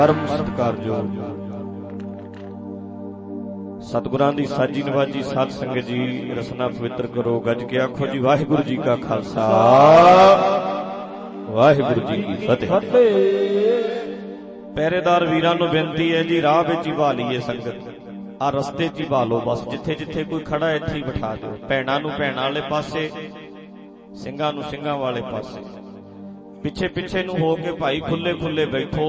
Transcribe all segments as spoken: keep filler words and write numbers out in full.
परम सत्कारयोग सतगुरां दी साजी नवाजी साध संगत जी रसना पवित्र करो। गज के आखो जी वाहिगुरु जी का खालसा वाहिगुरु जी की फतेह। पहरेदार वीरां नूं बेनती है जी राह विच ही भा लईए संगत, आ रस्ते च ही भा लो बस। जिथे जिथे कोई खड़ा इत्थे ही बिठा दो। भैणां नूं भैणां वाले पासे, ਸਿੰਘਾਂ नूं ਸਿੰਘां वाले पासे, पिछे पिछे नूं हो के भाई खुले खुले बैठो।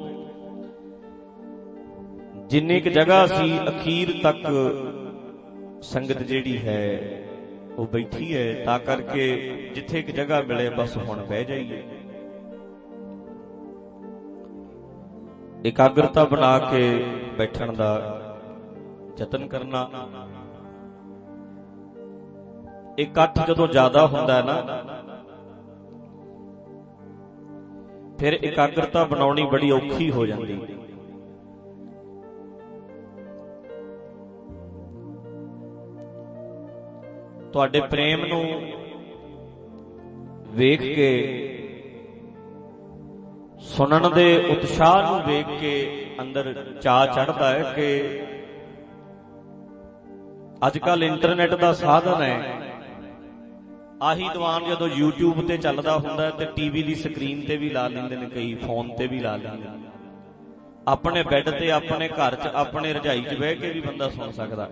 जिन्नी क जगह सी अखीर तक संगत जिहड़ी है वो बैठी है, ता करके जिथे क जगह मिले बस हुण बह जाइए। एकाग्रता बना के बैठण दा यतन करना। इकट्ठ जदों ज्यादा हुंदा है ना, फिर एकाग्रता बनाउणी बड़ी औखी हो जाती। तुहाडे प्रेम नूं वेख के, सुनन दे उत्साह नूं वेख के अंदर चाह चढ़दा है कि अजकल इंटरनेट दा साधन है। आही दीवान जदों यूट्यूब ते चलदा हुंदा है ते टीवी दी स्क्रीन ते भी ला लैंदे ने, कई फोन ते भी ला लैंदे ने। अपने बैड ते अपने घर च अपने रजाई च बह के भी बंदा सुन सकदा,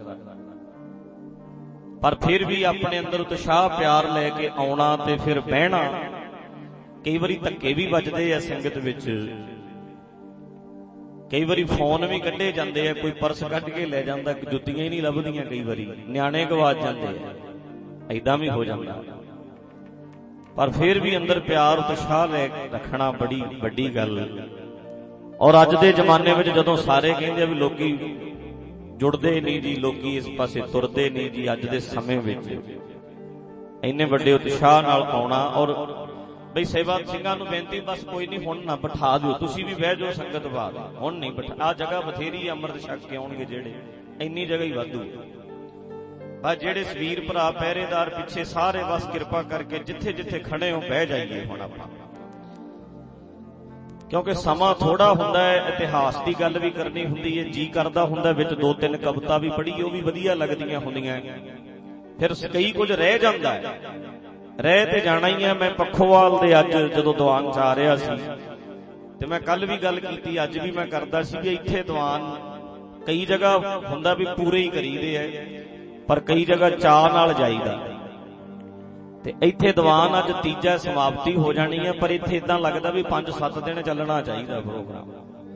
पर फिर भी अपने अंदर उत्साह प्यार लैके आउणा ते फिर बहना। कई बारी धक्के भी वजदे आ संगत विच, कई बारी फोन भी कढे जांदे आ, कोई पर्स कढ के ले जांदा, जुत्तियां ही नहीं लभदियां, कई बारी न्याणे गवाच जांदे आ, ऐदां भी हो जांदा। पर फिर भी अंदर प्यार उत्साह लै रखना बड़ी वड्डी गल। और अज दे जमाने विच जदों सारे कहिंदे भी लोकी जुड़दे नहीं जी, लोकी इस पासे तुरदे नहीं जी, अज दे समय विच इन्ने वड्डे उत्साह नाल आउणा। और बई सेवा ਸਿੰਘਾਂ ਨੂੰ बेनती, बस कोई नहीं हुण ना बिठा दिओ, तुसीं भी बह जाओ संगत बात, हुण नहीं बिठा। आ जगह बथेरी अमृत छक के आउणगे जेड़े, इन्नी जगह ही वाधू। बस जेड़े सवीर भरा पहरेदार पिछे सारे बस कृपा करके जिथे जिथे खड़े हो बह जाइए हुण आपां, क्योंकि समा थोड़ा हुंदा है। इतिहास की गल भी करनी हुंदी है, जी करदा हुंदा विच दो तीन कविता भी पढ़ी, वो भी वधिया लगदियां हुंदियां। फिर कई कुछ रह जांदा है, रह ते जाना ही है। मैं पखोवाल दे अज जदों दीवान च आ रहा सी ते मैं कल भी गल कीती, अज भी मैं करदा सी भी इत्थे दीवान कई जगह हुंदा भी पूरे ही करीदे है, पर कई जगह चाह नाल जाईदा। ते इत्थे दीवान अज तीजा समाप्ति हो जानी है, पर इत्थे इदां लगदा भी पांच सत्त दिन चलना चाहिए प्रोग्राम।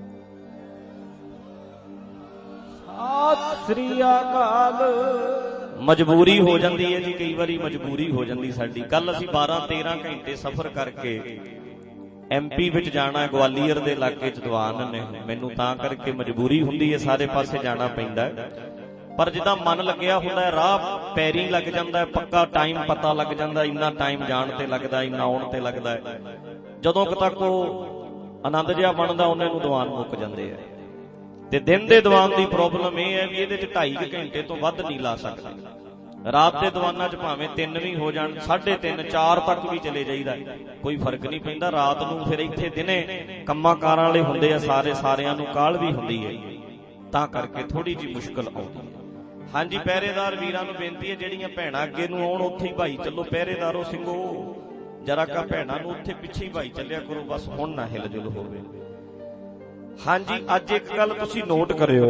सत श्री अकाल। मजबूरी हो जाती है जी, कई बारी मजबूरी हो जाती साडी। कल असीं बारह तेरह घंटे सफर करके एम पी विच जाना, ग्वालियर दे इलाके च दीवान ने, मैनूं तां करके मजबूरी हुंदी है, सारे पासे जाना पैंदा है। पर जिद्दां मन लग्या हुंदा है, राह पैरी लग जांदा है, पक्का टाइम पता लग जांदा, इन्ना टाइम जाण ते लगदा, इन्ना आउण ते लगदा है। जदों तक वो आनंद जिहा बनदा उन्हां नूं दीवान मुक जांदे आ। ते दिन दे दीवान दी प्रॉब्लम यह है भी इहदे च ढाई घंटे तो वध नहीं ला सकदे। रात दे दीवानां च भावें तीन भी हो जाण, साढ़े तीन चार तक भी चले जाईदा, कोई फर्क नहीं पैंदा। रात नूं फिर इत्थे दिने कंमां कारां वाले हुंदे आ सारे, सारियां नूं काहल भी हुंदी है, तां करके थोड़ी जी मुश्किल आउंदी है। हाँ जी, पहरेदार वीरां नूं बेनती है, जिहड़ियां भैणां अगे नूं आउण उत्थे ही भाई चलो। पहरेदारो ਸਿੰਘੋ जरा का भैणां नूं उत्थे पिछे ही भाई चलिया करो, बस हुण ना हिल जुल होवे। हाँ जी, अज एक गल तुसीं नोट करियो,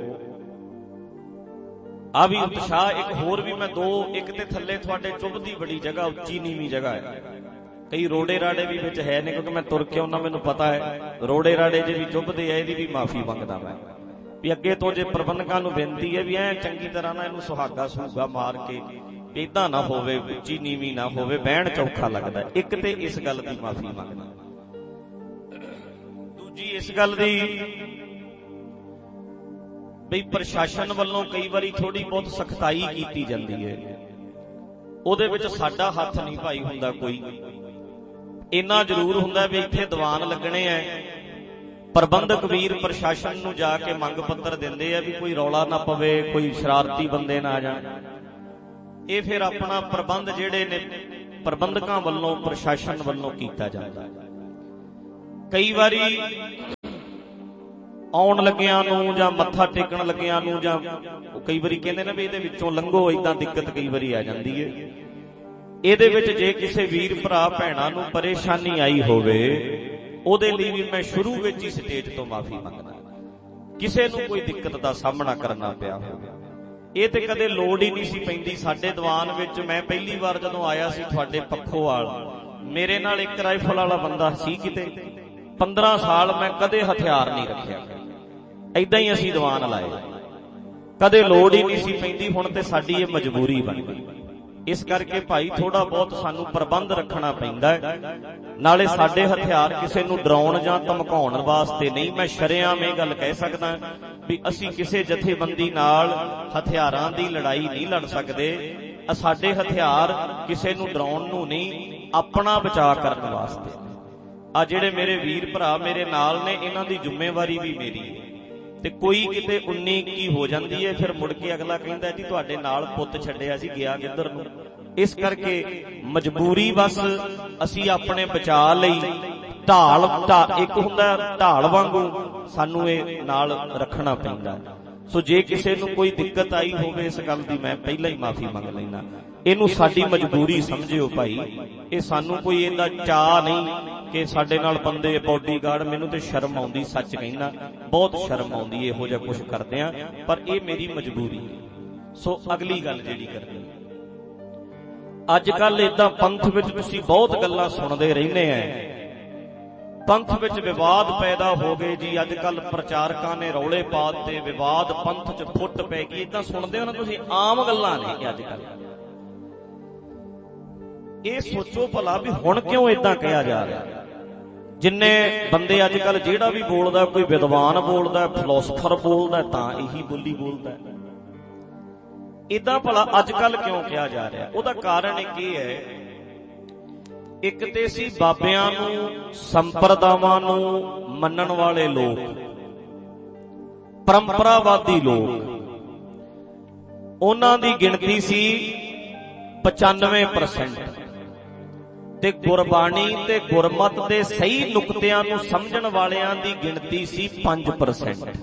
आ भी उत्साह एक होर भी मैं दो, एक ते थल्ले तुहाडे चुभदी बड़ी जगह, उच्ची नीवीं जगह है, कई रोड़े राड़े भी विच है ने, क्योंकि मैं तुर के आउणा, मैनूं पता है रोड़े राड़े जे भी चुभदे आ, इहदी भी माफी मंगदा मैं भी अगे तो। जे प्रबंधकां नूं बेनती है भी ऐ चंगी तरह ना इहनूं सुहागा सुहागा मार के इदां ना होवे, उच्ची नीवीं ना होवे, बहण चौखा लगदा। एक ते इस गल दी माफी मंगदा, दूजी इस गल दी बई प्रशासन वल्लों कई बारी थोड़ी बहुत सख्ताई कीती जांदी है, ਉਹਦੇ ਵਿੱਚ ਸਾਡਾ ਹੱਥ नहीं भाई हुंदा कोई। इन्ना जरूर हुंदा भी इत्थे दीवान लगने है, प्रबंधक वीर प्रशासन नूं जाके मंग पत्र दिंदे आ भी कोई रौला ना पवे, कोई शरारती बंदे ना आ जाण। ये फिर अपना प्रबंध जिहड़े ने प्रबंधकां वल्लों प्रशासन वल्लों कीता जांदा। कई वारी ਆਉਣ ਲੱਗਿਆਂ ਨੂੰ ਜਾਂ ਮੱਥਾ ਟੇਕਣ ਲੱਗਿਆਂ ਨੂੰ ਜਾਂ ਕਈ ਵਾਰੀ ਕਹਿੰਦੇ ਨੇ ਵੀ ਇਹਦੇ ਵਿੱਚੋਂ ਲੰਘੋ, ਏਦਾਂ ਦਿੱਕਤ ਕਈ ਵਾਰੀ ਆ ਜਾਂਦੀ ਹੈ। ਇਹਦੇ ਵਿੱਚ ਜੇ ਕਿਸੇ ਵੀਰ ਭਰਾ ਭੈਣਾਂ ਨੂੰ ਪਰੇਸ਼ਾਨੀ ਆਈ ਹੋਵੇ, ਉਹਦੇ ਲਈ ਵੀ ਮੈਂ ਸ਼ੁਰੂ ਵਿੱਚ ਹੀ ਸਟੇਜ ਤੋਂ ਮਾਫੀ ਮੰਗਦਾ। ਕਿਸੇ ਨੂੰ ਕੋਈ ਦਿੱਕਤ ਦਾ ਸਾਹਮਣਾ ਕਰਨਾ ਪਿਆ ਹੋਵੇ, ਇਹ ਤੇ ਕਦੇ ਲੋੜ ਹੀ ਨਹੀਂ ਸੀ ਪੈਂਦੀ। ਸਾਡੇ ਦੀਵਾਨ ਵਿੱਚ ਮੈਂ ਪਹਿਲੀ ਵਾਰ ਜਦੋਂ ਆਇਆ ਸੀ ਤੁਹਾਡੇ ਪੱਖੋਵਾਲ, ਮੇਰੇ ਨਾਲ ਇੱਕ ਰਾਈਫਲ ਵਾਲਾ ਬੰਦਾ ਸੀ ਕਿਤੇ। ਪੰਦਰਾਂ ਸਾਲ ਮੈਂ ਕਦੇ ਹਥਿਆਰ ਨਹੀਂ ਰੱਖਿਆ, ਏਦਾਂ ਹੀ ਅਸੀਂ ਦੀਵਾਨ ਲਾਏ, ਕਦੇ ਲੋੜ ਹੀ ਨਹੀਂ ਸੀ ਪੈਂਦੀ। ਹੁਣ ਤੇ ਸਾਡੀ ਇਹ ਮਜਬੂਰੀ ਬਣ ਗਈ। ਇਸ ਕਰਕੇ ਭਾਈ ਥੋੜਾ ਬਹੁਤ ਸਾਨੂੰ ਪ੍ਰਬੰਧ ਰੱਖਣਾ ਪੈਂਦਾ ਹੈ। ਨਾਲੇ ਸਾਡੇ ਹਥਿਆਰ ਕਿਸੇ ਨੂੰ ਡਰਾਉਣ ਜਾਂ ਧਮਕਾਉਣ ਵਾਸਤੇ ਨਹੀਂ। ਮੈਂ ਸ਼ਰੇਆਮ ਇਹ ਗੱਲ ਕਹਿ ਸਕਦਾ ਵੀ ਅਸੀਂ ਕਿਸੇ ਜਥੇਬੰਦੀ ਨਾਲ ਹਥਿਆਰਾਂ ਦੀ ਲੜਾਈ ਨਹੀਂ ਲੜ ਸਕਦੇ। ਸਾਡੇ ਹਥਿਆਰ ਕਿਸੇ ਨੂੰ ਡਰਾਉਣ ਨੂੰ ਨਹੀਂ, ਆਪਣਾ ਬਚਾਅ ਕਰਨ ਵਾਸਤੇ। ਆ ਜਿਹੜੇ ਮੇਰੇ ਵੀਰ ਭਰਾ ਮੇਰੇ ਨਾਲ ਨੇ, ਇਹਨਾਂ ਦੀ ਜ਼ਿੰਮੇਵਾਰੀ ਵੀ ਮੇਰੀ ਹੈ। ਤੇ ਕੋਈ ਕਿਤੇ ਉੱਨੀ ਇੱਕੀ ਹੋ ਜਾਂਦੀ ਹੈ, ਫਿਰ ਮੁੜ ਕੇ ਅਗਲਾ ਕਹਿੰਦਾ ਜੀ ਤੁਹਾਡੇ ਨਾਲ ਪੁੱਤ ਛੱਡਿਆ ਸੀ, ਗਿਆ ਕਿੱਧਰ ਨੂੰ। ਇਸ ਕਰਕੇ ਮਜਬੂਰੀ ਬਸ ਅਸੀਂ ਆਪਣੇ ਬਚਾਅ ਲਈ ਢਾਲ ਇੱਕ ਹੁੰਦਾ ਢਾਲ ਵਾਂਗੂ ਸਾਨੂੰ ਇਹ ਨਾਲ ਰੱਖਣਾ ਪੈਂਦਾ। ਸੋ ਜੇ ਕਿਸੇ ਨੂੰ ਕੋਈ ਦਿੱਕਤ ਆਈ ਹੋਵੇ, ਇਸ ਗੱਲ ਦੀ ਮੈਂ ਪਹਿਲਾਂ ਹੀ ਮਾਫੀ ਮੰਗ ਲੈਂਦਾ। ਇਹਨੂੰ ਸਾਡੀ ਮਜਬੂਰੀ ਸਮਝਿਓ ਭਾਈ, ਇਹ ਸਾਨੂੰ ਕੋਈ ਇਹਦਾ ਚਾਅ ਨਹੀਂ ਕਿ ਸਾਡੇ ਨਾਲ ਬੰਦੇ ਬਾਡੀਗਾਰਡ। ਮੈਨੂੰ ਤੇ ਸ਼ਰਮ ਆਉਂਦੀ, ਸੱਚ ਕਹਿੰਦਾ, ਬਹੁਤ ਸ਼ਰਮ ਆਉਂਦੀ ਇਹੋ ਜਿਹਾ ਕੁਛ ਕਰਦੇ ਆ, ਪਰ ਇਹ ਮੇਰੀ ਮਜਬੂਰੀ ਹੈ। ਸੋ ਅਗਲੀ ਗੱਲ ਜਿਹੜੀ ਕਰਨੀ, ਅੱਜ ਕੱਲ ਏਦਾਂ ਪੰਥ ਵਿੱਚ ਤੁਸੀਂ ਬਹੁਤ ਗੱਲਾਂ ਸੁਣਦੇ ਰਹਿੰਦੇ ਆ, ਪੰਥ ਵਿੱਚ ਵਿਵਾਦ ਪੈਦਾ ਹੋ ਗਏ ਜੀ। ਅੱਜ ਕੱਲ ਪ੍ਰਚਾਰਕਾਂ ਨੇ ਰੌਲੇ ਪਾ ਦਿੱਤੇ, ਵਿਵਾਦ ਪੰਥ ਚ ਫੁੱਟ ਪੈ ਗਈ। ਏਦਾਂ ਸੁਣਦੇ ਹੋ ਨਾ ਤੁਸੀਂ, ਆਮ ਗੱਲਾਂ ਨੇ ਅੱਜ ਕੱਲ। ਇਹ ਸੋਚੋ ਭਲਾ ਵੀ ਹੁਣ ਕਿਉਂ ਏਦਾਂ ਕਿਹਾ ਜਾ ਰਿਹਾ। ਜਿੰਨੇ ਬੰਦੇ ਅੱਜ ਕੱਲ ਜਿਹੜਾ ਵੀ ਬੋਲਦਾ, ਕੋਈ ਵਿਦਵਾਨ ਬੋਲਦਾ, ਫਿਲਾਸਫਰ ਬੋਲਦਾ, ਤਾਂ ਇਹੀ ਬੋਲੀ ਬੋਲਦਾ। ਏਦਾਂ ਭਲਾ ਅੱਜ ਕੱਲ ਕਿਉਂ ਕਿਹਾ ਜਾ ਰਿਹਾ? ਉਹਦਾ ਕਾਰਨ ਇੱਕ ਇਹ ਹੈ, ਇੱਕ ਤੇ ਸੀ ਬਾਬਿਆਂ ਨੂੰ, ਸੰਪਰਦਾਵਾਂ ਨੂੰ ਮੰਨਣ ਵਾਲੇ ਲੋਕ, ਪਰੰਪਰਾਵਾਦੀ ਲੋਕ, ਉਹਨਾਂ ਦੀ ਗਿਣਤੀ ਸੀ ਪਚਾਨਵੇਂ ਪਰਸੈਂਟ, ਤੇ ਗੁਰਬਾਣੀ ਤੇ ਗੁਰਮਤ ਦੇ ਸਹੀ ਨੁਕਤਿਆਂ ਨੂੰ ਸਮਝਣ ਵਾਲਿਆਂ ਦੀ ਗਿਣਤੀ ਸੀ ਪੰਜ ਪਰਸੈਂਟ।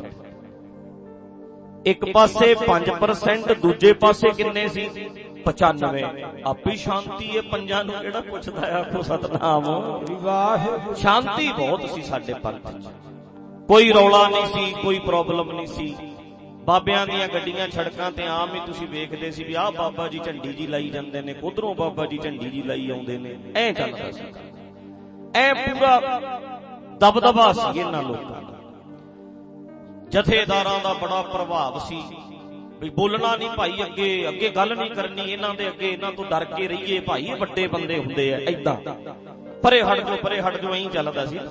ਇੱਕ ਪਾਸੇ ਪੰਜ ਪਰਸੈਂਟ, ਦੂਜੇ ਪਾਸੇ ਕਿੰਨੇ ਸੀ? ਪਚਾਨਵੇਂ। ਆਪੀ ਸ਼ਾਂਤੀ ਹੈ ਪੰਜਾਂ ਨੂੰ, ਕਿਹੜਾ ਪੁੱਛਦਾ ਆ? ਆਖੋ ਸਤਨਾਮ ਵਾਹਿਗੁਰੂ। ਸ਼ਾਂਤੀ ਬਹੁਤ ਸੀ ਸਾਡੇ ਪੰਥ ਚ, ਕੋਈ ਰੌਲਾ ਨਹੀਂ ਸੀ, ਕੋਈ ਪ੍ਰੋਬਲਮ ਨਹੀਂ ਸੀ। ਬਾਬਿਆਂ ਦੀਆਂ ਗੱਡੀਆਂ ਸੜਕਾਂ ਤੇ ਆਮ ਹੀ ਤੁਸੀਂ ਵੇਖਦੇ ਸੀ ਵੀ ਆਹ ਬਾਬਾ ਜੀ ਝੰਡੀ ਜੀ ਲਾਈ ਜਾਂਦੇ ਨੇ, ਉਧਰੋਂ ਬਾਬਾ ਜੀ ਝੰਡੀ ਜੀ ਲਾਈ ਆਉਂਦੇ ਨੇ, ਐ ਚੱਲਦਾ ਸੀ। ਐ ਪੂਰਾ ਦਬਦਬਾ ਸੀ ਇਹਨਾਂ ਲੋਕਾਂ ਦਾ। ਜਥੇਦਾਰਾਂ ਦਾ ਬੜਾ ਪ੍ਰਭਾਵ ਸੀ ਵੀ ਬੋਲਣਾ ਨਹੀਂ ਭਾਈ, ਅੱਗੇ ਅੱਗੇ ਗੱਲ ਨਹੀਂ ਕਰਨੀ ਇਹਨਾਂ ਦੇ ਅੱਗੇ, ਇਹਨਾਂ ਤੋਂ ਡਰ ਕੇ ਰਹੀਏ ਭਾਈ, ਇਹ ਵੱਡੇ ਬੰਦੇ ਹੁੰਦੇ ਆ, ਏਦਾਂ ਪਰੇ ਹਟ ਜਾਓ, ਪਰੇ ਹਟ ਜਾਓ, ਐਂ ਚੱਲਦਾ ਸੀ।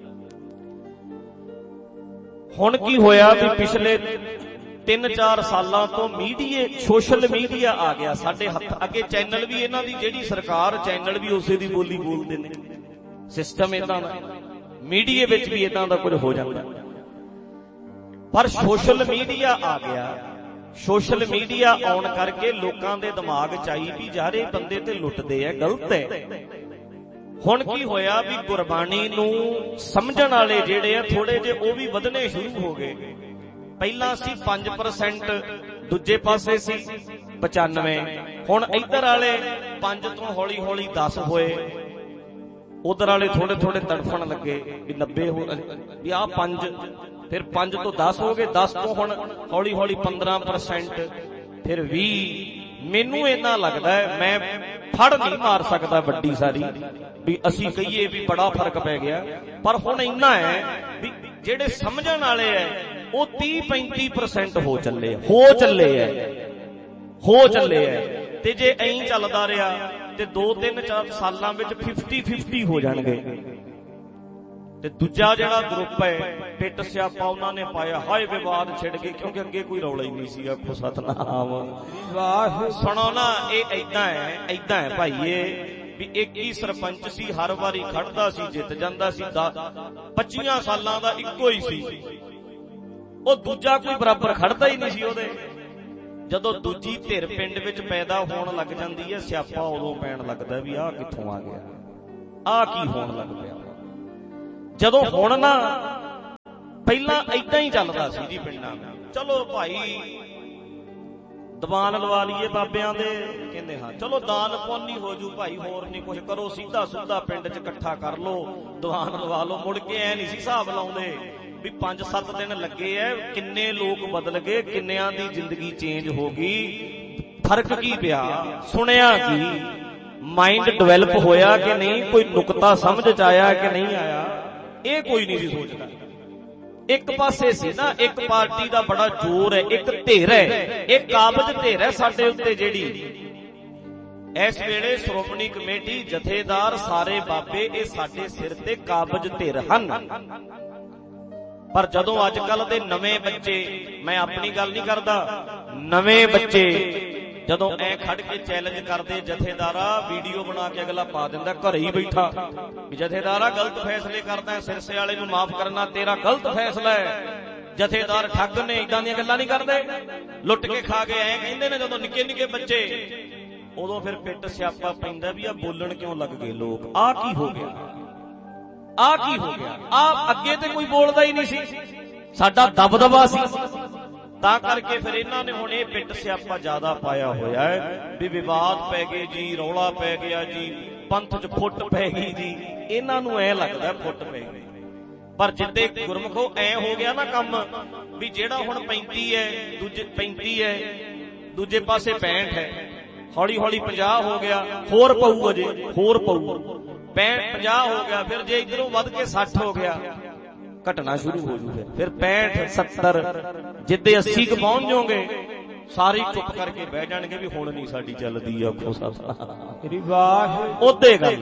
ਹੁਣ ਕੀ ਹੋਇਆ ਵੀ ਪਿਛਲੇ ਤਿੰਨ ਚਾਰ ਸਾਲਾਂ ਤੋਂ ਮੀਡੀਆ, ਸੋਸ਼ਲ ਮੀਡੀਆ ਆ ਗਿਆ ਸਾਡੇ ਹੱਥ ਅੱਗੇ। ਚੈਨਲ ਵੀ ਇਹਨਾਂ ਦੀ ਜਿਹੜੀ ਸਰਕਾਰ, ਚੈਨਲ ਵੀ ਉਸੇ ਦੀ ਬੋਲੀ ਬੋਲਦੇ ਨੇ। ਸਿਸਟਮ ਏਦਾਂ ਦਾ, ਮੀਡੀਆ ਵਿੱਚ ਵੀ ਏਦਾਂ ਦਾ ਕੁਝ ਹੋ ਜਾਂਦਾ। ਪਰ ਸੋਸ਼ਲ ਮੀਡੀਆ ਆ ਗਿਆ। ਸੋਸ਼ਲ ਮੀਡੀਆ ਆਉਣ ਕਰਕੇ ਲੋਕਾਂ ਦੇ ਦਿਮਾਗ ਚ ਆਈ ਵੀ ਯਾਰ ਇਹ ਬੰਦੇ ਤੇ ਲੁੱਟਦੇ ਆ, ਗਲਤ ਹੈ। ਹੁਣ ਕੀ ਹੋਇਆ ਵੀ ਗੁਰਬਾਣੀ ਨੂੰ ਸਮਝਣ ਵਾਲੇ ਜਿਹੜੇ ਆ ਥੋੜੇ ਜਿਹੇ, ਉਹ ਵੀ ਵਧਣੇ ਸ਼ੁਰੂ ਹੋ ਗਏ। ਪਹਿਲਾਂ ਸੀ ਪੰਜ ਪਰਸੈਂਟ, ਦੂਜੇ ਪਾਸੇ ਸੀ ਪਚਾਨਵੇਂ। ਹੁਣ ਇੱਧਰ ਵਾਲੇ ਪੰਜ ਤੋਂ ਹੌਲੀ ਹੌਲੀ ਦਸ ਹੋਏ, ਉਧਰ ਵਾਲੇ ਥੋੜੇ ਥੋੜੇ ਤੜਫਣ ਲੱਗੇ ਵੀ ਨੱਬੇ ਹੋ, ਵੀ ਆਹ ਪੰਜ, ਫਿਰ ਪੰਜ ਤੋਂ ਦਸ ਹੋ ਗਏ, ਦਸ ਤੋਂ ਹੁਣ ਹੌਲੀ ਹੌਲੀ ਪੰਦਰਾਂ ਪਰਸੈਂਟ, ਫਿਰ ਵੀਹ। ਮੈਨੂੰ ਇੰਨਾ ਲੱਗਦਾ ਹੈ, ਮੈਂ ਫੜ ਨਹੀਂ ਮਾਰ ਸਕਦਾ ਵੱਡੀ ਸਾਰੀ ਵੀ ਅਸੀਂ ਕਹੀਏ ਵੀ ਬੜਾ ਫਰਕ ਪੈ ਗਿਆ, ਪਰ ਹੁਣ ਇੰਨਾ ਹੈ ਵੀ ਜਿਹੜੇ ਸਮਝਣ ਵਾਲੇ ਹੈ ਉਹ ਤੀਹ ਪੈਂਤੀ ਪਰਸੈਂਟ ਹੋ ਚੱਲੇ ਹੋ ਚੱਲੇ ਹੈ ਹੋ ਚੱਲੇ ਹੈ ਤੇ ਜੇ ਐਂ ਚੱਲਦਾ ਰਿਹਾ ਤੇ ਦੋ ਤਿੰਨ ਚਾਰ ਸਾਲਾਂ ਵਿੱਚ ਫਿਫਟੀ ਫਿਫਟੀ ਹੋ ਜਾਣਗੇ। ਤੇ ਦੂਜਾ ਜਿਹੜਾ ਗਰੁੱਪ ਹੈ, ਪਿੱਟ ਸਿਆਪਾ ਉਹਨਾਂ ਨੇ ਪਾਇਆ, ਹਾਏ ਵਿਵਾਦ ਛਿੜ ਗਏ, ਕਿਉਂਕਿ ਅੱਗੇ ਕੋਈ ਰੌਲਾ ਹੀ ਨਹੀਂ ਸੀ। ਆਖੋ ਸਤਨਾਮ ਵਾਹਿਗੁਰੂ। ਸੁਣੋ ਨਾ, ਇਹ ਏਦਾਂ ਹੈ, ਏਦਾਂ ਹੈ ਭਾਈ, ਇਹ ਵੀ ਇੱਕ ਹੀ ਸਰਪੰਚ ਸੀ, ਹਰ ਵਾਰੀ ਖੜਦਾ ਸੀ, ਜਿੱਤ ਜਾਂਦਾ ਸੀ। ਪੱਚੀਆਂ ਸਾਲਾਂ ਦਾ ਇੱਕੋ ਹੀ ਸੀ, ਉਹ ਦੂਜਾ ਕੋਈ ਬਰਾਬਰ ਖੜਦਾ ਹੀ ਨਹੀਂ ਸੀ ਉਹਦੇ। ਜਦੋਂ ਦੂਜੀ ਧਿਰ ਪਿੰਡ ਵਿੱਚ ਪੈਦਾ ਹੋਣ ਲੱਗ ਜਾਂਦੀ ਹੈ, ਸਿਆਪਾ ਉਦੋਂ ਪੈਣ ਲੱਗਦਾ ਵੀ ਆਹ ਕਿੱਥੋਂ ਆ ਗਿਆ, ਆਹ ਕੀ ਹੋਣ ਲੱਗ ਪਿਆ। ਜਦੋਂ ਹੁਣ ਨਾ ਪਹਿਲਾਂ ਏਦਾਂ ਹੀ ਚੱਲਦਾ ਸੀ ਜੀ ਪਿੰਡਾਂ ਵਿੱਚ। ਚਲੋ ਭਾਈ ਦੀਵਾਨ ਲਵਾ ਲਈਏ ਬਾਬਿਆਂ ਦੇ, ਕਹਿੰਦੇ ਹਾਂ ਚਲੋ ਦਾਨ ਪੁੰਨ ਹੀ ਹੋ ਜੂ ਭਾਈ, ਹੋਰ ਨਹੀਂ ਕੁਛ ਕਰੋ, ਸਿੱਧਾ ਸੁੱਧਾ ਪਿੰਡ 'ਚ ਇਕੱਠਾ ਕਰ ਲੋ, ਦੀਵਾਨ ਲਵਾ ਲੋ। ਮੁੜ ਕੇ ਐ ਨਹੀਂ ਸੀ ਹਿਸਾਬ ਲਾਉਂਦੇ ਵੀ ਪੰਜ ਸੱਤ ਦਿਨ ਲੱਗੇ ਐ, ਕਿੰਨੇ ਲੋਕ ਬਦਲ ਗਏ, ਕਿੰਨਿਆਂ ਦੀ ਜ਼ਿੰਦਗੀ ਚੇਂਜ ਹੋ ਗਈ, ਫਰਕ ਕੀ ਪਿਆ, ਸੁਣਿਆ ਕੀ, ਮਾਈਂਡ ਡਿਵੈਲਪ ਹੋਇਆ ਕਿ ਨਹੀਂ, ਕੋਈ ਨੁਕਤਾ ਸਮਝ 'ਚ ਆਇਆ ਕਿ ਨਹੀਂ ਆਇਆ, ਇਹ ਕੋਈ ਨਹੀਂ ਸੀ ਸੋਚਦਾ। ਇੱਕ ਪਾਸੇ ਸੀ ਨਾ, ਇੱਕ ਪਾਰਟੀ ਦਾ ਬੜਾ ਜ਼ੋਰ ਹੈ, ਇੱਕ ਧਿਰ ਹੈ, ਇਹ ਕਾਬਜ਼ ਧਿਰ ਹੈ ਸਾਡੇ ਉੱਤੇ ਜਿਹੜੀ ਇਸ ਵੇਲੇ ਸ਼੍ਰੋਮਣੀ ਕਮੇਟੀ, ਜਥੇਦਾਰ, ਸਾਰੇ ਬਾਬੇ, ਇਹ ਸਾਡੇ ਸਿਰ ਤੇ ਕਾਬਜ਼ ਧਿਰ ਹਨ। ਪਰ ਜਦੋਂ ਅੱਜ ਕੱਲ ਦੇ ਨਵੇਂ ਬੱਚੇ, ਮੈਂ ਆਪਣੀ ਗੱਲ ਨਹੀਂ ਕਰਦਾ, ਨਵੇਂ ਬੱਚੇ ਜਦੋਂ ਐ ਖੜ ਕੇ ਚੈਲੰਜ ਕਰਦੇ, ਜਥੇਦਾਰਾ ਵੀਡੀਓ ਬਣਾ ਕੇ ਅਗਲਾ ਪਾ ਦਿੰਦਾ ਘਰੇ ਹੀ ਬੈਠਾ ਵੀ ਜਥੇਦਾਰਾ ਗਲਤ ਫੈਸਲੇ ਕਰਦਾ, ਸਿਰਸੇ ਵਾਲੇ ਨੂੰ ਮਾਫ ਕਰਨਾ ਤੇਰਾ ਗਲਤ ਫੈਸਲਾ ਹੈ, ਜਥੇਦਾਰ ਠੱਗ ਨੇ, ਇਦਾਂ ਦੀਆਂ ਗੱਲਾਂ ਨਹੀਂ ਕਰਦੇ, ਲੁੱਟ ਕੇ ਖਾ ਕੇ ਐ ਕਹਿੰਦੇ ਨੇ ਜਦੋਂ ਨਿੱਕੇ ਨਿੱਕੇ ਬੱਚੇ। ਉਦੋਂ ਫਿਰ ਪਿੱਟ ਸਿਆਪਾ ਪੈਂਦਾ ਵੀ ਆ ਬੋਲਣ ਕਿਉਂ ਲੱਗ ਗਏ ਲੋਕ, ਆ ਕੀ ਹੋ ਗਿਆ, ਆ ਕੀ ਹੋ ਗਿਆ, ਆ ਅੱਗੇ ਤੇ ਕੋਈ ਬੋਲਦਾ ਹੀ ਨਹੀਂ ਸੀ, ਸਾਡਾ ਦਬਦਬਾ ਸੀ। ਤਾਂ ਕਰਕੇ ਫਿਰ ਇਹਨਾਂ ਨੇ ਹੁਣ ਇਹ ਪਿੱਟ ਸਿਆਪਾ ਜ਼ਿਆਦਾ ਪਾਇਆ ਹੋਇਆ ਹੈ ਵੀ ਵਿਵਾਦ ਪੈ ਗਏ ਜੀ, ਰੌਲਾ ਪੈ ਗਿਆ ਜੀ, ਪੰਥ 'ਚ ਫੁੱਟ ਪੈ ਗਈ ਜੀ, ਇਹਨਾਂ ਨੂੰ ਐ ਲੱਗਦਾ ਫੁੱਟ ਪੈ ਗਈ। ਪਰ ਜਿੱਦੇ ਗੁਰਮਖੋ ਐ ਹੋ ਗਿਆ ਨਾ ਕੰਮ ਵੀ ਜਿਹੜਾ ਹੁਣ ਪੈਂਤੀ ਹੈ, ਦੂਜੇ ਪੈਂਤੀ ਹੈ, ਦੂਜੇ ਪਾਸੇ ਪੈਂਹਠ ਹੈ, ਹੌਲੀ ਹੌਲੀ ਪੰਜਾਹ ਹੋ ਗਿਆ, ਹੋਰ ਪਊ, ਅਜੇ ਹੋਰ ਪਊ, ਪੈਂਹਠ ਪੰਜਾਹ ਹੋ ਗਿਆ, ਫਿਰ ਜੇ ਇਧਰੋਂ ਵੱਧ ਕੇ ਸੱਠ ਹੋ ਗਿਆ, ਘਟਣਾ ਸ਼ੁਰੂ ਹੋ ਜੂ, ਫਿਰ ਪੈਂਹਠ ਸੱਤਰ, ਜਿੱਦੇ ਅੱਸੀ ਕ ਪਹੁੰਚ ਜਾਓਗੇ ਸਾਰੇ ਚੁੱਪ ਕਰਕੇ ਬਹਿ ਜਾਣਗੇ ਵੀ ਹੁਣ ਨਹੀਂ ਸਾਡੀ ਚੱਲਦੀ। ਆਖੋ ਸਤਿ ਵਾਹ, ਉਹਦੇ ਗੱਲ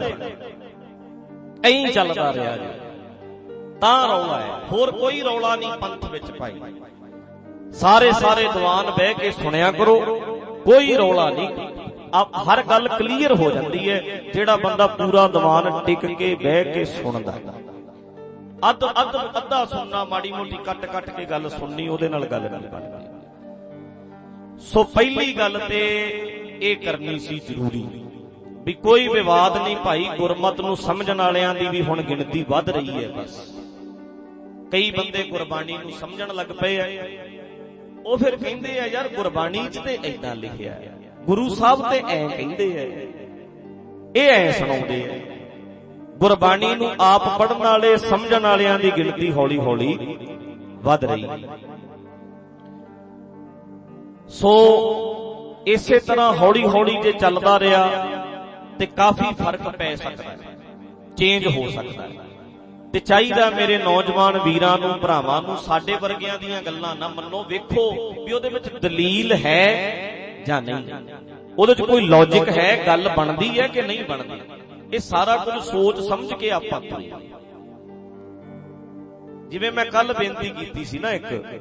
ਐਂ ਚੱਲਦਾ ਰਿਹਾ ਜੀ, ਤਾਂ ਰੌਲਾ ਹੈ, ਹੋਰ ਕੋਈ ਰੌਲਾ ਨਹੀਂ ਪੰਥ ਵਿੱਚ ਪਾਈ। ਸਾਰੇ ਸਾਰੇ ਦੀਵਾਨ ਬਹਿ ਕੇ ਸੁਣਿਆ ਕਰੋ, ਕੋਈ ਰੌਲਾ ਨਹੀਂ, ਹਰ ਗੱਲ ਕਲੀਅਰ ਹੋ ਜਾਂਦੀ ਹੈ ਜਿਹੜਾ ਬੰਦਾ ਪੂਰਾ ਦੀਵਾਨ ਟਿਕ ਕੇ ਬਹਿ ਕੇ ਸੁਣਦਾ। ਅੱਧ ਅੱਧ ਅੱਧਾ ਸੁਣਨਾ, ਮਾੜੀ ਮੋਟੀ ਕੱਟ ਕੱਟ ਕੇ ਗੱਲ ਸੁਣਨੀ, ਉਹਦੇ ਨਾਲ ਗੱਲ ਨਹੀਂ ਬਣਦੀ। ਸੋ ਪਹਿਲੀ ਗੱਲ ਤੇ ਇਹ ਕਰਨੀ ਸੀ ਜ਼ਰੂਰੀ ਵੀ ਕੋਈ ਵਿਵਾਦ ਨਹੀਂ ਭਾਈ, ਗੁਰਮਤ ਨੂੰ ਸਮਝਣ ਵਾਲਿਆਂ ਦੀ ਵੀ ਹੁਣ ਗਿਣਤੀ ਵੱਧ ਰਹੀ ਹੈ। ਬਸ ਕਈ ਬੰਦੇ ਗੁਰਬਾਣੀ ਨੂੰ ਸਮਝਣ ਲੱਗ ਪਏ ਆ, ਉਹ ਫਿਰ ਕਹਿੰਦੇ ਆ ਯਾਰ ਗੁਰਬਾਣੀ 'ਚ ਤੇ ਏਦਾਂ ਲਿਖਿਆ ਹੈ, ਗੁਰੂ ਸਾਹਿਬ ਤੇ ਐ ਕਹਿੰਦੇ ਆ, ਇਹ ਐ ਸੁਣਾਉਂਦੇ ਆ। ਗੁਰਬਾਣੀ ਨੂੰ ਆਪ ਪੜ੍ਹਨ ਵਾਲੇ, ਸਮਝਣ ਵਾਲਿਆਂ ਦੀ ਗਿਣਤੀ ਹੌਲੀ ਹੌਲੀ ਵੱਧ ਰਹੀ। ਸੋ ਇਸੇ ਤਰ੍ਹਾਂ ਹੌਲੀ ਹੌਲੀ ਜੇ ਚੱਲਦਾ ਰਿਹਾ ਤੇ ਕਾਫੀ ਫਰਕ ਪੈ ਸਕਦਾ ਹੈ, ਚੇਂਜ ਹੋ ਸਕਦਾ ਹੈ। ਤੇ ਚਾਹੀਦਾ ਮੇਰੇ ਨੌਜਵਾਨ ਵੀਰਾਂ ਨੂੰ, ਭਰਾਵਾਂ ਨੂੰ, ਸਾਡੇ ਵਰਗਿਆਂ ਦੀਆਂ ਗੱਲਾਂ ਨਾ ਮੰਨੋ, ਵੇਖੋ ਵੀ ਉਹਦੇ ਵਿੱਚ ਦਲੀਲ ਹੈ ਜਾਂ ਨਹੀਂ, ਉਹਦੇ ਵਿੱਚ ਕੋਈ ਲੌਜਿਕ ਹੈ, ਗੱਲ ਬਣਦੀ ਹੈ ਕਿ ਨਹੀਂ ਬਣਦੀ। ਇਹ ਸਾਰਾ ਕੁਝ ਸੋਚ ਸਮਝ ਕੇ ਆਪਾਂ ਕਰੀਏ। ਜਿਵੇਂ ਮੈਂ ਕੱਲ ਬੇਨਤੀ ਕੀਤੀ ਸੀ ਨਾ, ਇੱਕ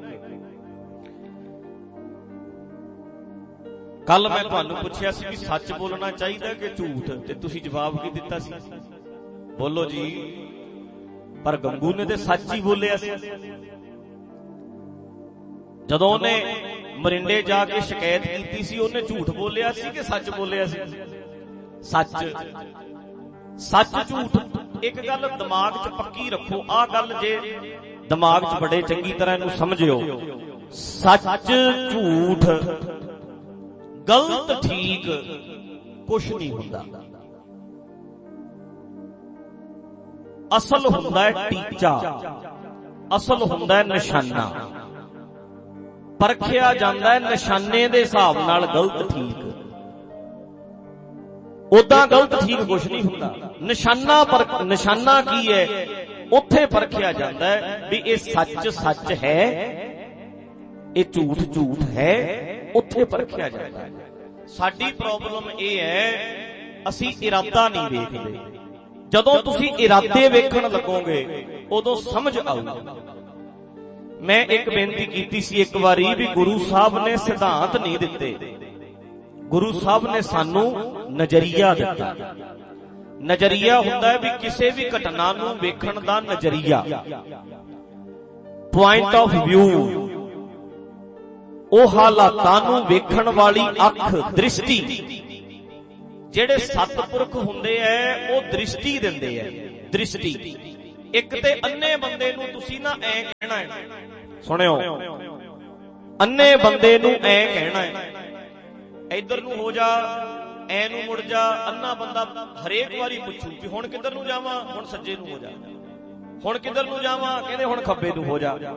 ਕੱਲ ਮੈਂ ਤੁਹਾਨੂੰ ਪੁੱਛਿਆ ਸੀ ਵੀ ਸੱਚ ਬੋਲਣਾ ਚਾਹੀਦਾ ਕਿ ਝੂਠ, ਤੇ ਤੁਸੀਂ ਜਵਾਬ ਕੀ ਦਿੱਤਾ ਸੀ? ਬੋਲੋ ਜੀ। ਪਰ ਗੰਗੂ ਨੇ ਤੇ ਸੱਚ ਹੀ ਬੋਲਿਆ ਸੀ। ਜਦੋਂ ਉਹਨੇ ਮਰਿੰਡੇ ਜਾ ਕੇ ਸ਼ਿਕਾਇਤ ਕੀਤੀ ਸੀ, ਉਹਨੇ ਝੂਠ ਬੋਲਿਆ ਸੀ ਕਿ ਸੱਚ ਬੋਲਿਆ ਸੀ? ਸੱਚ। ਸੱਚ ਝੂਠ ਇੱਕ ਗੱਲ ਦਿਮਾਗ 'ਚ ਪੱਕੀ ਰੱਖੋ, ਆਹ ਗੱਲ ਜੇ ਦਿਮਾਗ 'ਚ ਬੜੇ ਚੰਗੀ ਤਰ੍ਹਾਂ ਇਹਨੂੰ ਸਮਝਿਓ, ਸੱਚ ਝੂਠ, ਗਲਤ ਠੀਕ ਕੁਛ ਨਹੀਂ ਹੁੰਦਾ। ਅਸਲ ਹੁੰਦਾ ਹੈ ਟੀਚਾ, ਅਸਲ ਹੁੰਦਾ ਹੈ ਨਿਸ਼ਾਨਾ, ਪਰਖਿਆ ਜਾਂਦਾ ਹੈ ਨਿਸ਼ਾਨੇ ਦੇ ਹਿਸਾਬ ਨਾਲ ਗਲਤ ਠੀਕ। ਉਦਾਂ ਗਲਤ ਠੀਕ ਕੁਛ ਨਹੀਂ ਹੁੰਦਾ। ਨਿਸ਼ਾਨਾ ਪਰ ਨਿਸ਼ਾਨਾ ਕੀ ਹੈ, ਉੱਥੇ ਪਰਖਿਆ ਜਾਂਦਾ ਹੈ ਵੀ ਇਹ ਸੱਚ ਸੱਚ ਹੈ, ਇਹ ਝੂਠ ਝੂਠ ਹੈ, ਉੱਥੇ ਪਰਖਿਆ ਜਾਂਦਾ ਹੈ। ਸਾਡੀ ਪ੍ਰੋਬਲਮ ਇਹ ਹੈ, ਅਸੀਂ ਇਰਾਦਾ ਨਹੀਂ ਵੇਖਦੇ। ਜਦੋਂ ਤੁਸੀਂ ਇਰਾਦੇ ਵੇਖਣ ਲੱਗੋਗੇ ਉਦੋਂ ਸਮਝ ਆਊਗਾ। ਮੈਂ ਇੱਕ ਬੇਨਤੀ ਕੀਤੀ ਸੀ ਇੱਕ ਵਾਰੀ ਵੀ ਗੁਰੂ ਸਾਹਿਬ ਨੇ ਸਿਧਾਂਤ ਨਹੀਂ ਦਿੱਤੇ, ਗੁਰੂ ਸਾਹਿਬ ਨੇ ਸਾਨੂੰ ਨਜ਼ਰੀਆ ਦਿੱਤਾ। ਨਜ਼ਰੀਆ ਹੁੰਦਾ ਹੈ ਵੀ ਕਿਸੇ ਵੀ ਘਟਨਾ ਨੂੰ ਵੇਖਣ ਦਾ ਨਜ਼ਰੀਆ, ਪੁਆਇੰਟ ਆਫ ਵਿਊ, ਉਹ ਹਾਲਾਤਾਂ ਨੂੰ ਵੇਖਣ ਵਾਲੀ ਅੱਖ, ਦ੍ਰਿਸ਼ਟੀ। ਜਿਹੜੇ ਸਤਿਪੁਰਖ ਹੁੰਦੇ ਐ ਉਹ ਦ੍ਰਿਸ਼ਟੀ ਦਿੰਦੇ ਐ, ਦ੍ਰਿਸ਼ਟੀ। ਇੱਕ ਤੇ ਅੰਨੇ ਬੰਦੇ ਨੂੰ ਤੁਸੀਂ ਨਾ ਐ ਕਹਿਣਾ ਹੈ, ਸੁਣਿਓ, ਅੰਨੇ ਬੰਦੇ ਨੂੰ ਐ ਕਹਿਣਾ ਹੈ, ਇੱਧਰ ਨੂੰ ਹੋ ਜਾ, ਐ ਨੂੰ ਮੁੜ ਜਾ। ਅੰਨਾ ਬੰਦਾ ਹਰੇਕ ਵਾਰੀ ਪੁੱਛੂ ਵੀ ਹੁਣ ਕਿੱਧਰ ਨੂੰ ਜਾਵਾਂ, ਹੁਣ ਸੱਜੇ ਨੂੰ ਹੋ ਜਾ, ਹੁਣ ਕਿੱਧਰ ਨੂੰ ਜਾਵਾਂ, ਕਹਿੰਦੇ ਹੁਣ ਖੱਬੇ ਨੂੰ ਹੋ ਜਾ।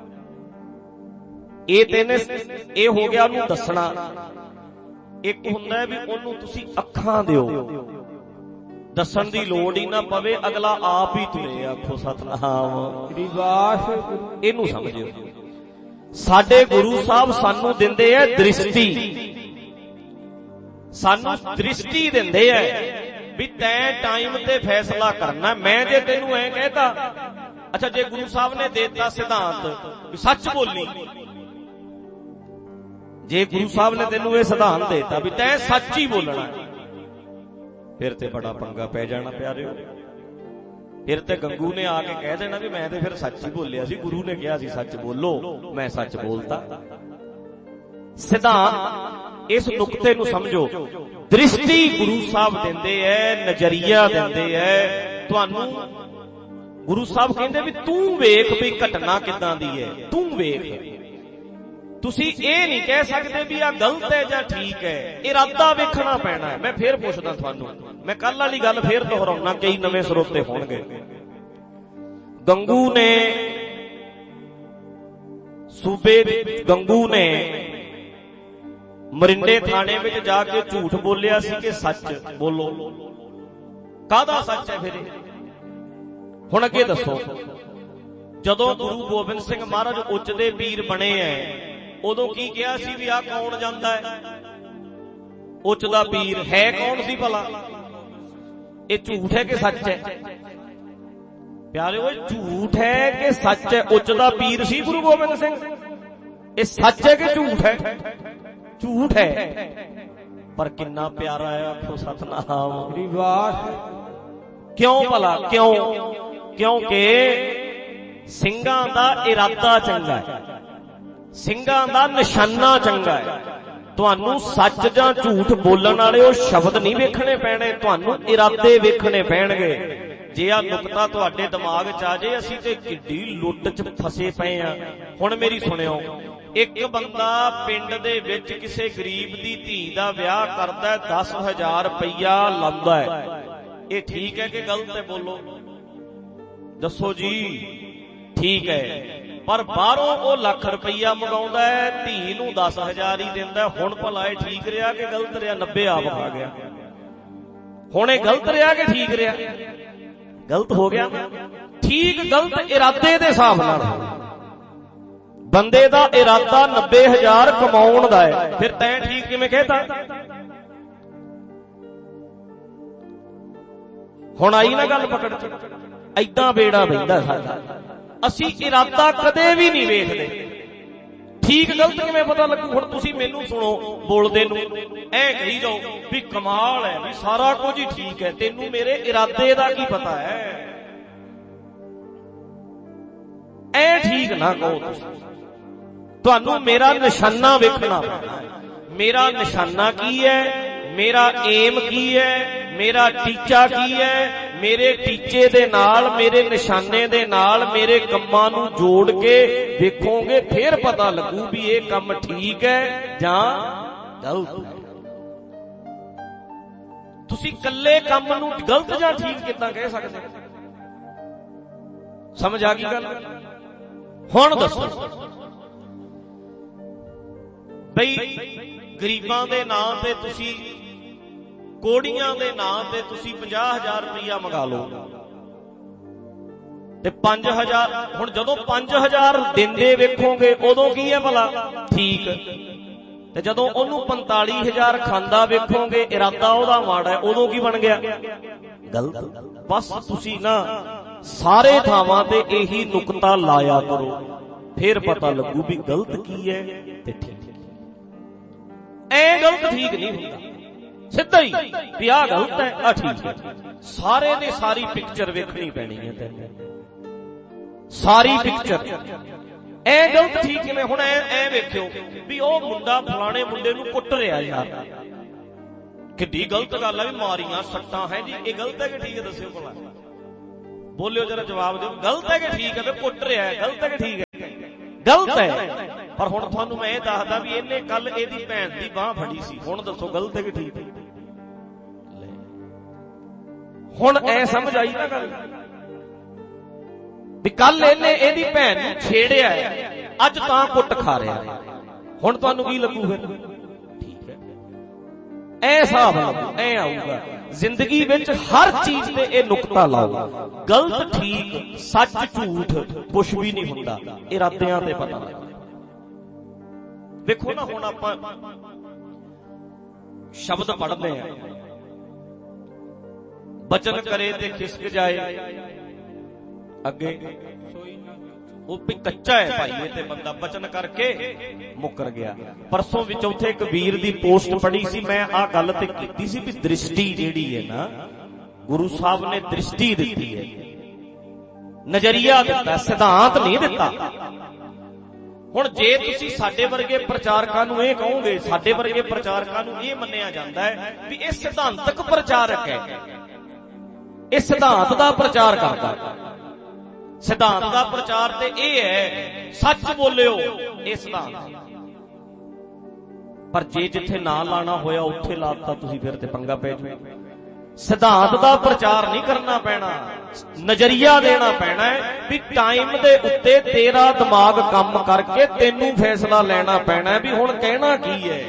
ਇਹ ਤਿੰਨ, ਇਹ ਹੋ ਗਿਆ ਉਹਨੂੰ ਦੱਸਣਾ। ਇੱਕ ਹੁੰਦਾ ਹੈ ਵੀ ਉਹਨੂੰ ਤੁਸੀਂ ਅੱਖਾਂ ਦਿਓ, ਦੱਸਣ ਦੀ ਲੋੜ ਹੀ ਨਾ ਪਵੇ, ਅਗਲਾ ਆਪ ਹੀ ਤੁਰੇ। ਆਖੋ ਸਤਨਾਮ। ਇਹਨੂੰ ਸਮਝਿਓ, ਸਾਡੇ ਗੁਰੂ ਸਾਹਿਬ ਸਾਨੂੰ ਦਿੰਦੇ ਐ ਦ੍ਰਿਸ਼ਟੀ, ਸਾਨੂੰ ਦ੍ਰਿਸ਼ਟੀ ਦਿੰਦੇ ਐ ਵੀ ਤੈਂ ਟਾਈਮ ਤੇ ਫੈਸਲਾ ਕਰਨਾ। ਮੈਂ ਜੇ ਤੈਨੂੰ ਐ ਕਹਿਤਾ, ਅੱਛਾ ਜੇ ਗੁਰੂ ਸਾਹਿਬ ਨੇ ਦੇਤਾ ਸਿਧਾਂਤ ਵੀ ਸੱਚ ਬੋਲੀ, ਜੇ ਗੁਰੂ ਸਾਹਿਬ ਨੇ ਤੈਨੂੰ ਇਹ ਸਿਧਾਂਤ ਦੇਤਾ ਵੀ ਤੈਂ ਸੱਚ ਹੀ ਬੋਲਣਾ, ਫਿਰ ਤੇ ਬੜਾ ਪੰਗਾ ਪੈ ਜਾਣਾ ਪਿਆਰਿਓ। ਫਿਰ ਤੇ ਗੰਗੂ ਨੇ ਆ ਕੇ ਕਹਿ ਦੇਣਾ ਵੀ ਮੈਂ ਤੇ ਫਿਰ ਸੱਚ ਹੀ ਬੋਲਿਆ ਸੀ, ਗੁਰੂ ਨੇ ਕਿਹਾ ਸੀ ਸੱਚ ਬੋਲੋ, ਮੈਂ ਸੱਚ ਬੋਲਤਾ। ਸਿਧਾਂਤ, ਇਸ ਨੁਕਤੇ ਨੂੰ ਸਮਝੋ। ਦ੍ਰਿਸ਼ਟੀ ਗੁਰੂ ਸਾਹਿਬ ਦਿੰਦੇ ਐ, ਨਜ਼ਰੀਆ ਦਿੰਦੇ ਐ ਤੁਹਾਨੂੰ। ਗੁਰੂ ਸਾਹਿਬ ਕਹਿੰਦੇ ਵੀ ਤੂੰ ਵੇਖ ਵੀ ਘਟਨਾ ਕਿੱਦਾਂ ਦੀ ਹੈ, ਤੂੰ ਵੇਖ। ਤੁਸੀਂ ਇਹ ਨਹੀਂ ਕਹਿ ਸਕਦੇ ਵੀ ਆ ਗਲਤ ਹੈ ਜਾਂ ਠੀਕ ਹੈ, ਇਰਾਦਾ ਵੇਖਣਾ ਪੈਣਾ ਹੈ। ਮੈਂ ਫੇਰ ਪੁੱਛਦਾ ਤੁਹਾਨੂੰ, ਮੈਂ ਕੱਲ ਵਾਲੀ ਗੱਲ ਫੇਰ ਦੁਹਰਾਉਣਾ, ਕਈ ਨਵੇਂ ਸਰੋਤੇ ਹੋਣਗੇ। ਗੰਗੂ ਨੇ ਸੂਬੇ ਗੰਗੂ ਨੇ ਮਰਿੰਡੇ ਥਾਣੇ ਵਿੱਚ ਜਾ ਕੇ ਝੂਠ ਬੋਲਿਆ ਸੀ ਕਿ ਸੱਚ ਬੋਲੋ। ਕਾਹਦਾ ਸੱਚ ਹੈ ਫਿਰ? ਹੁਣ ਅੱਗੇ ਦੱਸੋ। ਜਦੋਂ ਗੁਰੂ ਗੋਬਿੰਦ ਸਿੰਘ ਮਹਾਰਾਜ ਉੱਚ ਦੇ ਪੀਰ ਬਣੇ ਐ, ਉਦੋਂ ਕੀ ਕਿਹਾ ਸੀ ਵੀ ਆਹ ਕੌਣ ਜਾਂਦਾ ਹੈ? ਉੱਚ ਦਾ ਪੀਰ ਹੈ ਕੌਣ ਸੀ ਭਲਾ? ਇਹ ਝੂਠ ਹੈ ਕਿ ਸੱਚ ਹੈ? ਪਿਆਰਿਓ, ਇਹ ਝੂਠ ਹੈ ਕਿ ਸੱਚ ਹੈ? ਉੱਚ ਦਾ ਪੀਰ ਸੀ ਗੁਰੂ ਗੋਬਿੰਦ ਸਿੰਘ। ਇਹ ਸੱਚ ਹੈ ਕਿ ਝੂਠ ਹੈ? ਝੂਠ ਹੈ। ਪਰ ਕਿੰਨਾ ਪਿਆਰਾ ਹੈ, ਆਖੋ ਸਤਨਾਮ। ਕਿਉਂ ਭਲਾ? ਕਿਉਂ? ਕਿਉਂਕਿ ਸਿੰਘਾਂ ਦਾ ਇਰਾਦਾ ਚੰਗਾ ਹੈ, ਸਿੰਘਾਂ ਦਾ ਨਿਸ਼ਾਨਾ ਚੰਗਾ ਹੈ। ਤੁਹਾਨੂੰ ਸੱਚ ਜਾਂ ਝੂਠ ਬੋਲਣ ਵਾਲੇ ਉਹ ਸ਼ਬਦ ਨਹੀਂ ਵੇਖਣੇ ਪੈਣੇ, ਤੁਹਾਨੂੰ ਇਰਾਦੇ ਵੇਖਣੇ ਪੈਣਗੇ। ਜੇ ਆ ਨੁਕਤਾ ਤੁਹਾਡੇ ਦਿਮਾਗ ਚ ਆ ਜੇ, ਅਸੀਂ ਤੇ ਕਿੱਡੀ ਲੁੱਟ ਚ ਫਸੇ ਪਏ ਆ। ਹੁਣ ਮੇਰੀ ਸੁਣਿਓ, ਇੱਕ ਬੰਦਾ ਪਿੰਡ ਦੇ ਵਿੱਚ ਕਿਸੇ ਗਰੀਬ ਦੀ ਧੀ ਦਾ ਵਿਆਹ ਕਰਦਾ, ਦਸ ਹਜ਼ਾਰ ਰੁਪਈਆ ਲਾਉਂਦਾ ਹੈ। ਇਹ ਠੀਕ ਹੈ ਕਿ ਗਲਤ ਹੈ? ਬੋਲੋ, ਦੱਸੋ ਜੀ। ਠੀਕ ਹੈ। ਪਰ ਬਾਹਰੋਂ ਉਹ ਲੱਖ ਰੁਪਈਆ ਮੰਗਾਉਂਦਾ ਹੈ, ਧੀ ਨੂੰ ਦਸ ਹਜ਼ਾਰ ਹੀ ਦਿੰਦਾ। ਹੁਣ ਭਲਾ ਇਹ ਠੀਕ ਰਿਹਾ ਕਿ ਗਲਤ ਰਿਹਾ? ਨੱਬੇ ਆਪ ਖਾ ਗਿਆ। ਹੁਣ ਇਹ ਗਲਤ ਰਿਹਾ ਕਿ ਠੀਕ ਰਿਹਾ? ਗਲਤ ਹੋ ਗਿਆ। ਠੀਕ ਗਲਤ ਇਰਾਦੇ ਦੇ ਹਿਸਾਬ ਨਾਲ। ਬੰਦੇ ਦਾ ਇਰਾਦਾ ਨੱਬੇ ਹਜ਼ਾਰ ਕਮਾਉਣ ਦਾ ਹੈ, ਫਿਰ ਤੈਂ ਠੀਕ ਕਿਵੇਂ ਕਹਿਤਾ? ਹੁਣ ਆਈ ਨਾ ਗੱਲ ਪਕੜ ਚ? ਏਦਾਂ ਬੇੜਾ ਬਹਿੰਦਾ ਸਾਡਾ। ਅਸੀਂ ਇਰਾਦਾ ਕਦੇ ਵੀ ਨਹੀਂ ਵੇਖਦੇ। ਠੀਕ ਗਲਤ ਕਿਵੇਂ ਪਤਾ ਲੱਗੂ? ਹੁਣ ਤੁਸੀਂ ਮੈਨੂੰ ਸੁਣੋ ਬੋਲਦੇ ਨੂੰ, ਐ ਕਹੀ ਜਾਓ ਵੀ ਕਮਾਲ ਹੈ, ਵੀ ਸਾਰਾ ਕੁਝ ਹੀ ਠੀਕ ਹੈ। ਤੈਨੂੰ ਮੇਰੇ ਇਰਾਦੇ ਦਾ ਕੀ ਪਤਾ ਹੈ? ਐ ਠੀਕ ਨਾ ਕਹੋ ਤੁਸੀਂ। ਤੁਹਾਨੂੰ ਮੇਰਾ ਨਿਸ਼ਾਨਾ ਵੇਖਣਾ ਪੈਣਾ। ਮੇਰਾ ਨਿਸ਼ਾਨਾ ਕੀ ਹੈ? ਮੇਰਾ ਏਮ ਕੀ ਹੈ? ਮੇਰਾ ਟੀਚਾ ਕੀ ਹੈ? ਮੇਰੇ ਟੀਚੇ ਦੇ ਨਾਲ, ਮੇਰੇ ਨਿਸ਼ਾਨੇ ਦੇ ਨਾਲ ਮੇਰੇ ਕੰਮਾਂ ਨੂੰ ਜੋੜ ਕੇ ਵੇਖੋਗੇ, ਫਿਰ ਪਤਾ ਲੱਗੂ ਵੀ ਇਹ ਕੰਮ ਠੀਕ ਹੈ ਜਾਂ ਗਲਤ ਹੈ। ਤੁਸੀਂ ਇਕੱਲੇ ਕੰਮ ਨੂੰ ਗਲਤ ਜਾਂ ਠੀਕ ਕਿੱਦਾਂ ਕਹਿ ਸਕਦੇ? ਸਮਝ ਆ ਗਈ ਗੱਲ? ਹੁਣ ਦੱਸੋ ਬਈ, ਗਰੀਬਾਂ ਦੇ ਨਾਂ ਤੇ ਤੁਸੀਂ, ਕੋੜੀਆਂ ਦੇ ਨਾਂ ਤੇ ਤੁਸੀਂ ਪੰਜਾਹ ਹਜ਼ਾਰ ਰੁਪਈਆ ਮੰਗਾ ਲਓ ਤੇ ਪੰਜ ਹਜ਼ਾਰ। ਹੁਣ ਜਦੋਂ ਪੰਜ ਹਜ਼ਾਰ ਦਿੰਦੇ ਵੇਖੋਗੇ ਉਦੋਂ ਕੀ ਹੈ ਭਲਾ? ਠੀਕ। ਤੇ ਜਦੋਂ ਉਹਨੂੰ ਪੰਤਾਲੀ ਹਜ਼ਾਰ ਖਾਂਦਾ ਵੇਖੋਗੇ, ਇਰਾਦਾ ਉਹਦਾ ਮਾੜਾ ਹੈ, ਉਦੋਂ ਕੀ ਬਣ ਗਿਆ? ਗਲਤ। ਬਸ ਤੁਸੀਂ ਨਾ ਸਾਰੇ ਥਾਵਾਂ ਤੇ ਇਹੀ ਨੁਕਤਾ ਲਾਇਆ ਕਰੋ, ਫਿਰ ਪਤਾ ਲੱਗੂ ਵੀ ਗਲਤ ਕੀ ਹੈ ਤੇ ਠੀਕ। ਐ ਗਲਤ ਠੀਕ ਨਹੀਂ ਹੁੰਦਾ, ਸਿੱਧਾ ਹੀ ਵੀ ਆਹ ਗਲਤ ਹੈ, ਆਹ ਠੀਕ ਹੈ। ਸਾਰੇ ਨੇ ਸਾਰੀ ਪਿਕਚਰ ਵੇਖਣੀ ਪੈਣੀ ਹੈ ਤੈਨੂੰ, ਸਾਰੀ ਪਿਕਚਰ। ਐ ਗਲਤ ਠੀਕ ਕਿਵੇਂ? ਹੁਣ ਐ ਐ ਵੇਖਿਓ ਵੀ ਉਹ ਮੁੰਡਾ ਫਲਾਣੇ ਮੁੰਡੇ ਨੂੰ ਕੁੱਟ ਰਿਹਾ ਯਾਰ, ਕਿੱਡੀ ਗਲਤ ਗੱਲ ਹੈ। ਵੀ ਮਾਰੀਆਂ ਸੱਟਾਂ ਹੈ ਜੀ, ਇਹ ਗਲਤ ਹੈ ਕਿ ਠੀਕ ਹੈ? ਦੱਸਿਓ ਭਲਾ। ਬੋਲਿਓ ਜਰਾ, ਜਵਾਬ ਦਿਓ, ਗਲਤ ਹੈ ਕਿ ਠੀਕ ਹੈ? ਵੀ ਕੁੱਟ ਰਿਹਾ ਹੈ, ਗਲਤ ਹੈ ਕਿ ਠੀਕ ਹੈ? ਗਲਤ ਹੈ। ਪਰ ਹੁਣ ਤੁਹਾਨੂੰ ਮੈਂ ਇਹ ਦੱਸਦਾ ਵੀ ਇਹਨੇ ਕੱਲ ਇਹਦੀ ਭੈਣ ਦੀ ਬਾਂਹ ਫੜੀ ਸੀ, ਹੁਣ ਦੱਸੋ ਗਲਤ ਹੈ ਕਿ ਠੀਕ ਹੈ? ਹੁਣ ਐ ਸਮਝ ਆਈ ਨਾ ਗੱਲ ਵੀ ਕੱਲ ਇਹਨੇ ਇਹਦੀ ਭੈਣ ਨੂੰ ਛੇੜਿਆ, ਅੱਜ ਤਾਂ ਕੁੱਟ ਖਾ ਰਿਹਾ। ਹੁਣ ਤੁਹਾਨੂੰ ਕੀ ਲੱਗੂ ਫਿਰ? ਠੀਕ ਹੈ, ਐ ਹਿਸਾਬ ਲੱਗੂ, ਐ ਆਊਗਾ ਜ਼ਿੰਦਗੀ ਵਿੱਚ। ਹਰ ਚੀਜ਼ ਤੇ ਇਹ ਨੁਕਤਾ ਲਾਓ, ਗਲਤ ਠੀਕ, ਸੱਚ ਝੂਠ ਕੁਛ ਵੀ ਨਹੀਂ ਹੁੰਦਾ, ਇਰਾਦਿਆਂ ਤੇ ਪਤਾ ਲੱਗਦਾ। ਵੇਖੋ ਨਾ, ਹੁਣ ਆਪਾਂ ਸ਼ਬਦ ਪੜ੍ਹਦੇ ਆ, ਬਚਨ ਕਰੇ ਤੇ ਖਿਸਕ ਜਾਏ, ਅੱਗੇ ਉਹ ਵੀ ਕੱਚਾ ਹੈ ਭਾਈ, ਇਹ ਤੇ ਬੰਦਾ ਬਚਨ ਕਰਕੇ ਮੁੱਕਰ ਗਿਆ। ਪਰਸੋਂ ਵੀ ਚੌਥੇ ਇੱਕ ਵੀਰ ਦੀ ਪੋਸਟ ਪੜ੍ਹੀ ਸੀ, ਮੈਂ ਆਹ ਗੱਲ ਤੇ ਕੀਤੀ ਸੀ ਵੀ ਦ੍ਰਿਸ਼ਟੀ ਜਿਹੜੀ ਹੈ ਨਾ, ਗੁਰੂ ਸਾਹਿਬ ਨੇ ਦ੍ਰਿਸ਼ਟੀ ਦਿੱਤੀ ਹੈ, ਨਜ਼ਰੀਆ ਦਿੱਤਾ, ਸਿਧਾਂਤ ਨਹੀਂ ਦਿੱਤਾ। ਹੁਣ ਜੇ ਤੁਸੀਂ ਸਾਡੇ ਵਰਗੇ ਪ੍ਰਚਾਰਕਾਂ ਨੂੰ ਇਹ ਕਹੋਗੇ, ਸਾਡੇ ਵਰਗੇ ਪ੍ਰਚਾਰਕਾਂ ਨੂੰ ਇਹ ਮੰਨਿਆ ਜਾਂਦਾ ਹੈ ਵੀ ਇਹ ਸਿਧਾਂਤਕ ਪ੍ਰਚਾਰਕ ਹੈ, ਇਹ ਸਿਧਾਂਤ ਦਾ ਪ੍ਰਚਾਰ ਕਰਦਾ। ਸਿਧਾਂਤ ਦਾ ਪ੍ਰਚਾਰ ਤੇ ਇਹ ਹੈ ਸੱਚ ਬੋਲਿਓ, ਇਹ ਸਿਧਾਂਤ। ਪਰ ਜੇ ਜਿੱਥੇ ਨਾ ਲਾਣਾ ਹੋਇਆ ਉੱਥੇ ਲਾਤਾ ਤੁਸੀਂ, ਫਿਰ ਤੇ ਪੰਗਾ ਪੈ ਜਾਊ। ਸਿਧਾਂਤ ਦਾ ਪ੍ਰਚਾਰ ਨਹੀਂ ਕਰਨਾ ਪੈਣਾ, ਨਜ਼ਰੀਆ ਦੇਣਾ ਪੈਣਾ ਹੈ ਵੀ ਟਾਈਮ ਦੇ ਉੱਤੇ ਤੇਰਾ ਦਿਮਾਗ ਕੰਮ ਕਰਕੇ ਤੈਨੂੰ ਫੈਸਲਾ ਲੈਣਾ ਪੈਣਾ ਵੀ ਹੁਣ ਕਹਿਣਾ ਕੀ ਹੈ।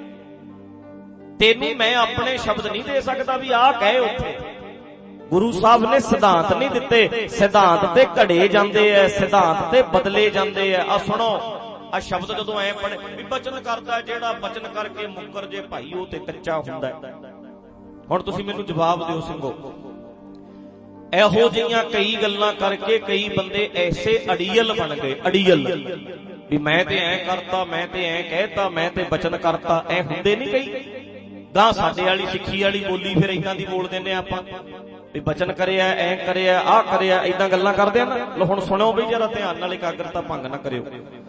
ਤੈਨੂੰ ਮੈਂ ਆਪਣੇ ਸ਼ਬਦ ਨਹੀਂ ਦੇ ਸਕਦਾ ਵੀ ਆਹ ਕਹੇ ਉੱਥੇ। ਗੁਰੂ ਸਾਹਿਬ ਨੇ ਸਿਧਾਂਤ ਨਹੀਂ ਦਿੱਤੇ, ਸਿਧਾਂਤ ਤੇ ਘੜੇ ਜਾਂਦੇ ਐ, ਸਿਧਾਂਤ ਤੇ ਬਦਲੇ ਜਾਂਦੇ ਐ। ਆ ਸੁਣੋ, ਆ ਸ਼ਬਦ ਜਦੋਂ ਐ ਪੜ੍ਹ ਵੀ ਬਚਨ ਕਰਦਾ, ਜਿਹੜਾ ਬਚਨ ਕਰਕੇ ਮੁੱਕਰ ਜੇ ਭਾਈ ਉਹ ਤੇ ਕੱਚਾ ਹੁੰਦਾ। ਹੁਣ ਤੁਸੀਂ ਮੈਨੂੰ ਜਵਾਬ ਦਿਓ ਸਿੰਘੋ, ਇਹੋ ਜਿਹੀਆਂ ਕਈ ਗੱਲਾਂ ਕਰਕੇ ਕਈ ਬੰਦੇ ਐਸੇ ਅੜੀਅਲ ਬਣ ਗਏ, ਅੜੀਅਲ ਵੀ ਮੈਂ ਤੇ ਐ ਕਰਤਾ, ਮੈਂ ਤੇ ਐ ਕਹਿਤਾ, ਮੈਂ ਤੇ ਬਚਨ ਕਰਤਾ। ਐ ਹੁੰਦੇ ਨਹੀਂ ਕਈ ਗਾਂ ਸਾਡੇ ਵਾਲੀ ਸਿੱਖੀ ਵਾਲੀ ਬੋਲੀ ਫਿਰ ਏਦਾਂ ਦੀ ਬੋਲ ਦਿੰਦੇ ਆਪਾਂ ਵੀ ਬਚਨ ਕਰਿਆ, ਐ ਕਰਿਆ, ਆਹ ਕਰਿਆ, ਏਦਾਂ ਗੱਲਾਂ ਕਰਦੇ ਆ ਨਾ। ਲੋ ਹੁਣ ਸੁਣਿਓ ਬਈ ਜਰਾ ਧਿਆਨ ਨਾਲ, ਇਕਾਗਰਤਾ ਭੰਗ ਨਾ ਕਰਿਓ।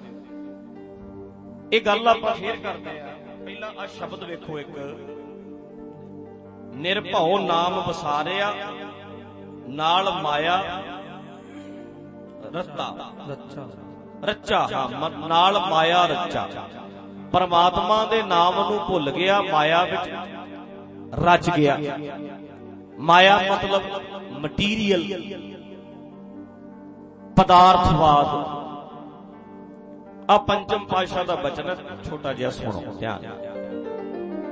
ਇਹ ਗੱਲ ਆਪਾਂ ਫੇਰ ਕਰਦੇ ਆ। ਪਹਿਲਾਂ ਆ ਸ਼ਬਦ ਵੇਖੋ, ਇੱਕ ਨਿਰਭਉ ਨਾਮ ਵਸਾਰਿਆ, ਨਾਲ ਮਾਇਆ ਰਤਾ ਰੱਚਾ ਰੱਚਾ ਹਾਂ ਨਾਲ ਮਾਇਆ ਰੱਚਾ। ਪਰਮਾਤਮਾ ਦੇ ਨਾਮ ਨੂੰ ਭੁੱਲ ਗਿਆ, ਮਾਇਆ ਵਿੱਚ ਰਚ ਗਿਆ। ਮਾਇਆ ਮਤਲਬ ਮਟੀਰੀਅਲ, ਪਦਾਰਥਵਾਦ। ਆ ਪੰਚਮ ਪਾਤਸ਼ਾਹ ਦਾ ਬਚਨ ਹੈ, ਛੋਟਾ ਜਿਹਾ ਸੁਣੋ ਧਿਆਨ।